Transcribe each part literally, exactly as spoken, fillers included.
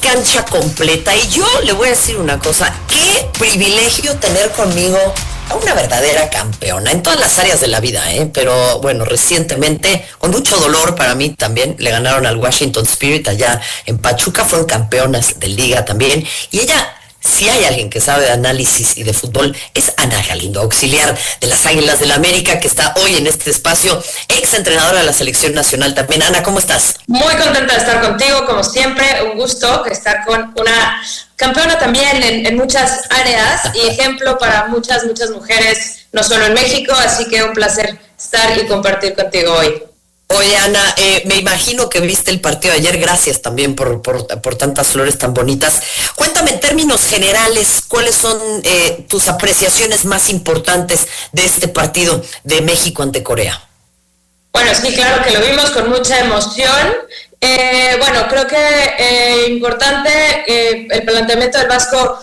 cancha completa. Y yo le voy a decir una cosa, qué privilegio tener conmigo a una verdadera campeona en todas las áreas de la vida, ¿eh? Pero bueno, recientemente, con mucho dolor para mí también, le ganaron al Washington Spirit allá en Pachuca, fueron campeonas de liga también, y ella... Si hay alguien que sabe de análisis y de fútbol, es Ana Galindo, auxiliar de las Águilas del la América, que está hoy en este espacio, ex entrenadora de la selección nacional también. Ana, ¿cómo estás? Muy contenta de estar contigo, como siempre, un gusto estar con una campeona también en, en muchas áreas y ejemplo para muchas, muchas mujeres, no solo en México, así que un placer estar y compartir contigo hoy. Oye, Ana, eh, me imagino que viste el partido de ayer, gracias también por, por, por tantas flores tan bonitas. Cuéntame en términos generales, ¿cuáles son eh, tus apreciaciones más importantes de este partido de México ante Corea? Bueno, sí, claro que lo vimos con mucha emoción. Eh, bueno, creo que eh, importante eh, el planteamiento del Vasco,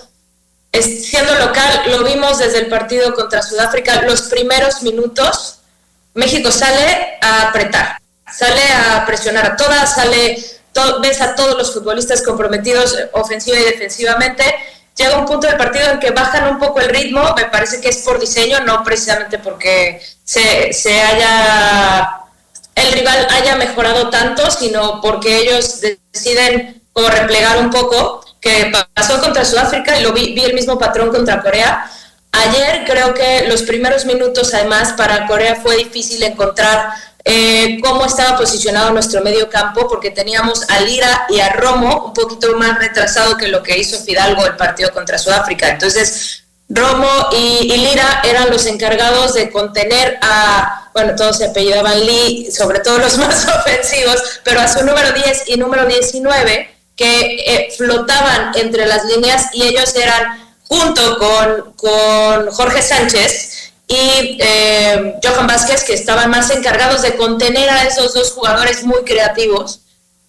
es, siendo local, lo vimos desde el partido contra Sudáfrica, los primeros minutos. México sale a apretar, sale a presionar a todas, sale, to- ves a todos los futbolistas comprometidos ofensiva y defensivamente. Llega un punto del partido en que bajan un poco el ritmo, me parece que es por diseño, no precisamente porque se, se haya, el rival haya mejorado tanto, sino porque ellos deciden como replegar un poco, que pasó contra Sudáfrica y lo vi, vi el mismo patrón contra Corea. Ayer creo que los primeros minutos, además, para Corea fue difícil encontrar eh, cómo estaba posicionado nuestro medio campo, porque teníamos a Lira y a Romo un poquito más retrasado que lo que hizo Fidalgo el partido contra Sudáfrica. Entonces, Romo y, y Lira eran los encargados de contener a, bueno, todos se apellidaban Lee, sobre todo los más ofensivos, pero a su número diez y número diecinueve, que eh, flotaban entre las líneas y ellos eran... junto con, con Jorge Sánchez y eh, Johan Vázquez, que estaban más encargados de contener a esos dos jugadores muy creativos.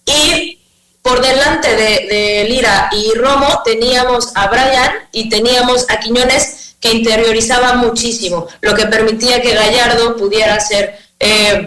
Y por delante de, de Lira y Romo teníamos a Brian y teníamos a Quiñones, que interiorizaba muchísimo, lo que permitía que Gallardo pudiera hacer, eh,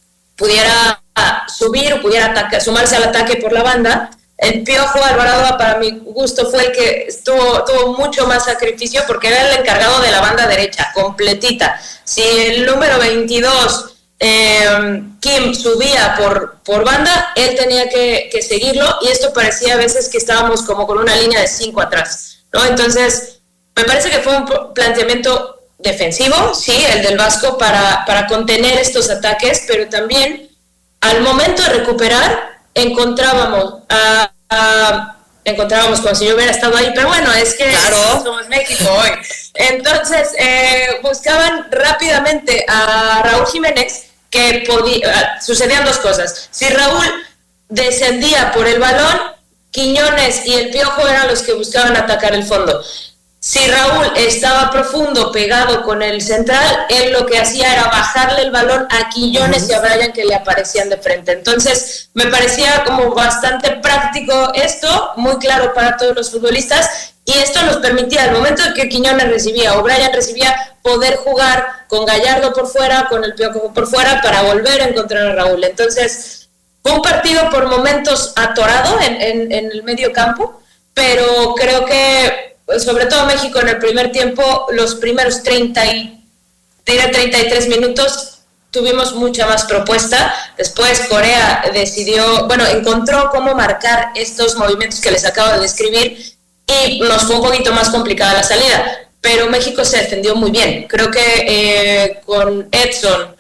pudiera subir, pudiera ataque, sumarse al ataque por la banda. El Piojo Alvarado, para mi gusto, fue el que estuvo, tuvo mucho más sacrificio porque era el encargado de la banda derecha, completita. Si el número veintidós, eh, Kim, subía por, por banda, él tenía que, que seguirlo, y esto parecía a veces que estábamos como con una línea de cinco atrás, ¿no? Entonces, me parece que fue un planteamiento defensivo, sí, el del Vasco, para, para contener estos ataques, pero también al momento de recuperar, encontrábamos a, a, encontrábamos como si yo hubiera estado ahí, pero bueno, es que claro, somos México hoy. Entonces eh, buscaban rápidamente a Raúl Jiménez, que podía, sucedían dos cosas. Si Raúl descendía por el balón, Quiñones y el Piojo eran los que buscaban atacar el fondo. Si Raúl estaba profundo, pegado con el central, él lo que hacía era bajarle el balón a Quiñones uh-huh. y a Brian, que le aparecían de frente. Entonces, me parecía como bastante práctico esto, muy claro para todos los futbolistas, y esto nos permitía, al momento en que Quiñones recibía o Brian recibía, poder jugar con Gallardo por fuera, con el Piojo por fuera, para volver a encontrar a Raúl. Entonces, fue un partido por momentos atorado en, en, en el medio campo, pero creo que sobre todo México en el primer tiempo, los primeros treinta y treinta y tres minutos tuvimos mucha más propuesta. Después Corea decidió, bueno, encontró cómo marcar estos movimientos que les acabo de describir, y nos fue un poquito más complicada la salida, pero México se defendió muy bien. Creo que eh, con Edson,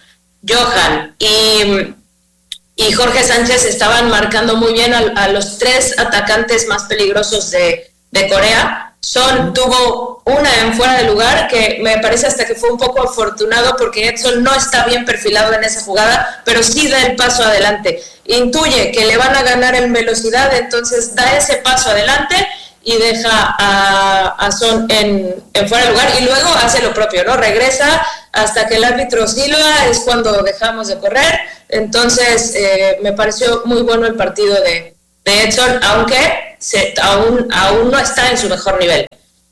Johan y, y Jorge Sánchez estaban marcando muy bien a, a los tres atacantes más peligrosos de, de Corea. Son tuvo una en fuera de lugar que me parece hasta que fue un poco afortunado, porque Edson no está bien perfilado en esa jugada, pero sí da el paso adelante. Intuye que le van a ganar en velocidad, entonces da ese paso adelante y deja a, a Son en, en fuera de lugar, y luego hace lo propio, ¿no? Regresa hasta que el árbitro silba, es cuando dejamos de correr. Entonces eh, me pareció muy bueno el partido de, de Edson, aunque se, aún, aún no está en su mejor nivel.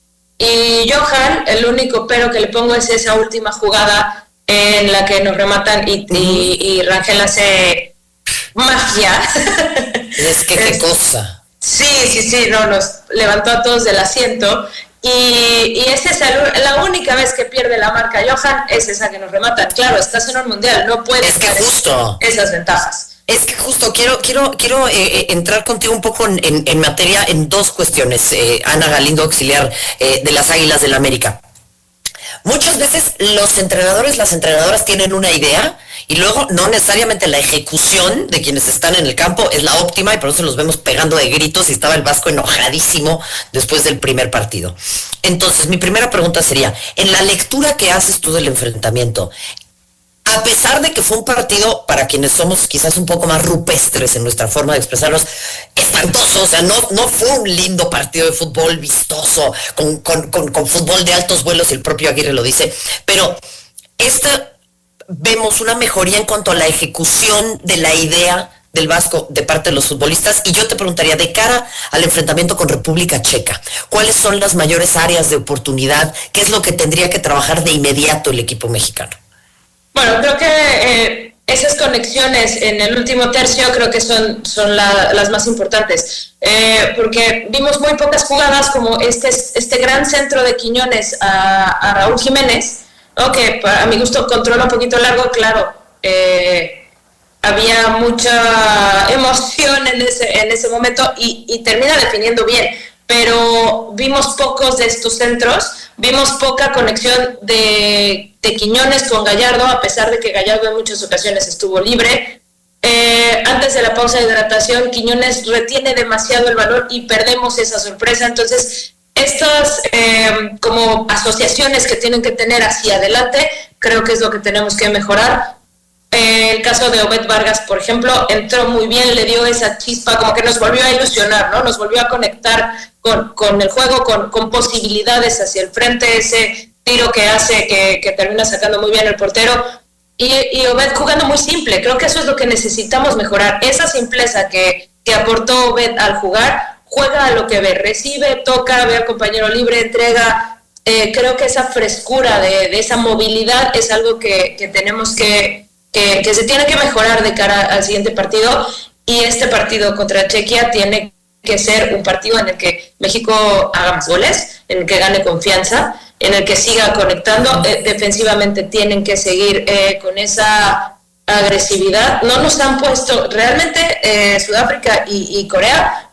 Y Johan, el único pero que le pongo es esa última jugada en la que nos rematan y, y, y Rangel hace magia. Es que qué cosa. Sí, sí, sí, no, nos levantó a todos del asiento. Y, y esa es el, la única vez que pierde la marca Johan, es esa que nos rematan. Claro, estás en un mundial, no puedes es que justo esas ventajas. Es que justo quiero quiero quiero eh, entrar contigo un poco en, en, en materia en dos cuestiones, eh, Ana Galindo, auxiliar eh, de las Águilas del la América. Muchas veces los entrenadores, las entrenadoras tienen una idea y luego no necesariamente la ejecución de quienes están en el campo es la óptima y por eso los vemos pegando de gritos y estaba el Vasco enojadísimo después del primer partido. Entonces, mi primera pregunta sería, en la lectura que haces tú del enfrentamiento, a pesar de que fue un partido, para quienes somos quizás un poco más rupestres en nuestra forma de expresarnos, espantoso, o sea, no, no fue un lindo partido de fútbol vistoso, con, con, con, con fútbol de altos vuelos, y el propio Aguirre lo dice, pero esta, vemos una mejoría en cuanto a la ejecución de la idea del Vasco de parte de los futbolistas, y yo te preguntaría, de cara al enfrentamiento con República Checa, ¿cuáles son las mayores áreas de oportunidad? ¿Qué es lo que tendría que trabajar de inmediato el equipo mexicano? Bueno, creo que eh, esas conexiones en el último tercio creo que son, son la, las más importantes, eh, porque vimos muy pocas jugadas como este, este gran centro de Quiñones a, a Raúl Jiménez, ¿no? Que a mi gusto controla un poquito largo, claro, eh, había mucha emoción en ese, en ese momento y, y termina definiendo bien, pero vimos pocos de estos centros, vimos poca conexión de, de Quiñones con Gallardo, a pesar de que Gallardo en muchas ocasiones estuvo libre. Eh, antes de la pausa de hidratación, Quiñones retiene demasiado el balón y perdemos esa sorpresa. Entonces, estas eh, como asociaciones que tienen que tener hacia adelante, creo que es lo que tenemos que mejorar. Eh, el caso de Obed Vargas, por ejemplo, entró muy bien, le dio esa chispa, como que nos volvió a ilusionar, ¿no? Nos volvió a conectar con, con el juego, con, con posibilidades hacia el frente, ese tiro que hace, que, que termina sacando muy bien el portero, y, y Obed jugando muy simple. Creo que eso es lo que necesitamos mejorar, esa simpleza que, que aportó Obed al jugar. Juega a lo que ve, recibe, toca, ve al compañero libre, entrega. Eh, creo que esa frescura de, de esa movilidad es algo que, que tenemos que Que, que se tiene que mejorar de cara al siguiente partido, y este partido contra Chequia tiene que ser un partido en el que México haga más goles, en el que gane confianza, en el que siga conectando. Eh, defensivamente tienen que seguir eh, con esa agresividad. No nos han puesto, realmente eh, Sudáfrica y, y Corea,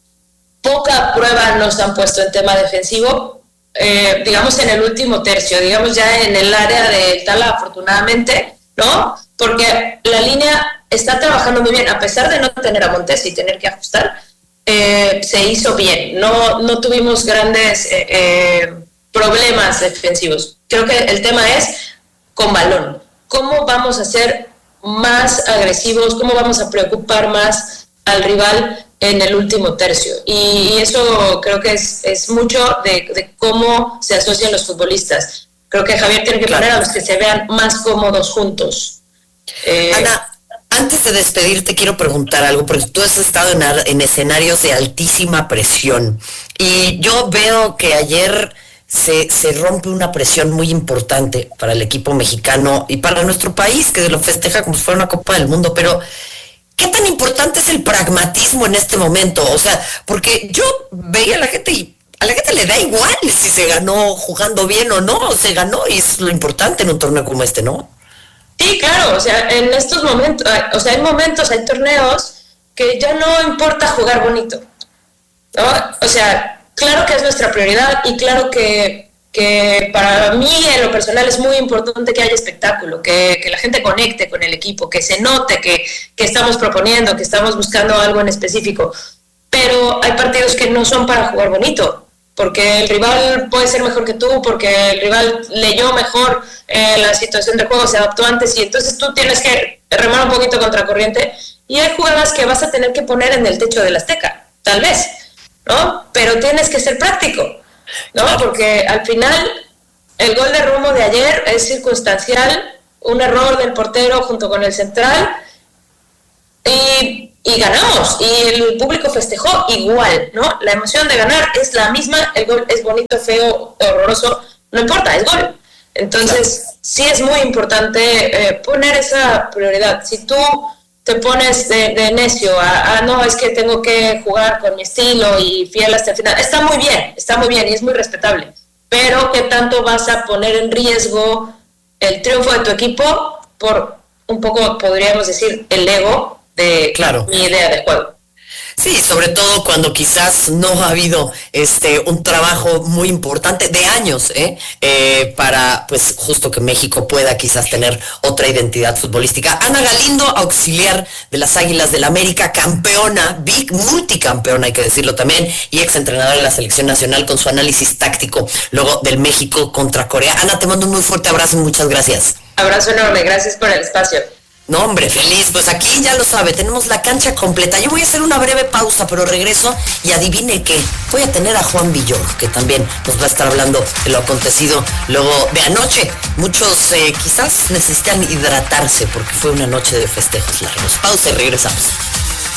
poca prueba nos han puesto en tema defensivo, eh, digamos en el último tercio, digamos ya en el área de Tala, afortunadamente, ¿no? Porque la línea está trabajando muy bien, a pesar de no tener a Montes y tener que ajustar, eh, se hizo bien, no, no tuvimos grandes eh, eh, problemas defensivos. Creo que el tema es con balón, cómo vamos a ser más agresivos, cómo vamos a preocupar más al rival en el último tercio, y, y eso creo que es, es mucho de, de cómo se asocian los futbolistas. Creo que Javier tiene que poner a los que se vean más cómodos juntos. Eh, Ana, antes de despedirte quiero preguntar algo, porque tú has estado en, en escenarios de altísima presión, y yo veo que ayer se, se rompe una presión muy importante para el equipo mexicano y para nuestro país, que lo festeja como si fuera una Copa del Mundo, pero ¿qué tan importante es el pragmatismo en este momento? O sea, porque yo veía a la gente y a la gente le da igual si se ganó jugando bien o no, se ganó, y es lo importante en un torneo como este, ¿no? Sí, claro, o sea, en estos momentos, o sea, hay momentos, hay torneos que ya no importa jugar bonito, ¿no? O sea, claro que es nuestra prioridad, y claro que, que para mí en lo personal es muy importante que haya espectáculo, que, que la gente conecte con el equipo, que se note que, que estamos proponiendo, que estamos buscando algo en específico, pero hay partidos que no son para jugar bonito, porque el rival puede ser mejor que tú, porque el rival leyó mejor eh, la situación de juego, se adaptó antes, y entonces tú tienes que remar un poquito contracorriente, y hay jugadas que vas a tener que poner en el techo del Azteca, tal vez, ¿no? Pero tienes que ser práctico, ¿no? Porque al final el gol de Romo de ayer es circunstancial, un error del portero junto con el central, y y ganamos, y el público festejó igual, ¿no? La emoción de ganar es la misma, el gol es bonito, feo, horroroso, no importa, es gol. Entonces, sí es muy importante eh, poner esa prioridad. Si tú te pones de, de necio a, a no, es que tengo que jugar con mi estilo y fiel hasta el final. Está muy bien, está muy bien y es muy respetable, pero ¿qué tanto vas a poner en riesgo el triunfo de tu equipo por un poco, podríamos decir, el ego de claro. mi idea de juego? Sí, sobre todo cuando quizás no ha habido este un trabajo muy importante de años, ¿eh? Eh, para pues justo que México pueda quizás tener otra identidad futbolística. Ana Galindo, auxiliar de las Águilas del América, campeona, big multicampeona, hay que decirlo también, y ex entrenadora de la selección nacional con su análisis táctico luego del México contra Corea. Ana, te mando un muy fuerte abrazo y muchas gracias. Abrazo enorme, gracias por el espacio. No, hombre, feliz. Pues aquí ya lo sabe, tenemos la cancha completa. Yo voy a hacer una breve pausa, pero regreso y adivine qué. Voy a tener a Juan Villoro, que también nos va a estar hablando de lo acontecido luego de anoche. Muchos eh, quizás necesitan hidratarse porque fue una noche de festejos largos. Pausa y regresamos.